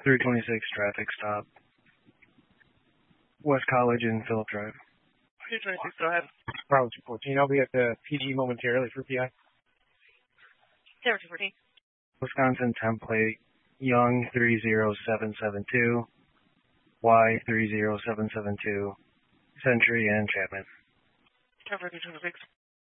326 traffic stop. West College and Phillip Drive. 326, go ahead. Bravo 214. I'll be at the PD momentarily for PI. 214. Wisconsin template, Young 30772, Y 30772, Century and Chapman. 226.